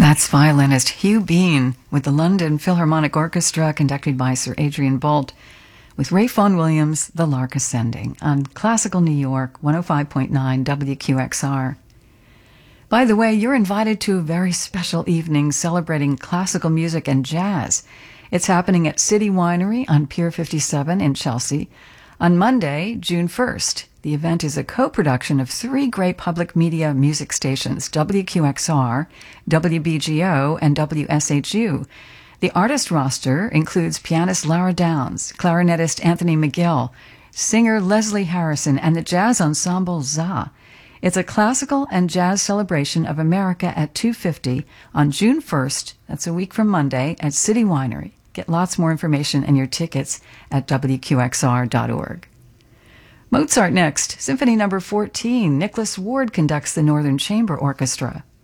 That's violinist Hugh Bean with the London Philharmonic Orchestra conducted by Sir Adrian Boult with Ray Vaughan Williams, The Lark Ascending on Classical New York 105.9 WQXR. By the way, you're invited to a very special evening celebrating classical music and jazz. It's happening at City Winery on Pier 57 in Chelsea on Monday, June 1st. The event is a co-production of three great public media music stations, WQXR, WBGO, and WSHU. The artist roster includes pianist Lara Downs, clarinetist Anthony McGill, singer Leslie Harrison, and the jazz ensemble ZA. It's a classical and jazz celebration of America at 2:50 on June 1st, that's a week from Monday, at City Winery. Get lots more information and your tickets at WQXR.org. Mozart next. Symphony No. 14. Nicholas Ward conducts the Northern Chamber Orchestra.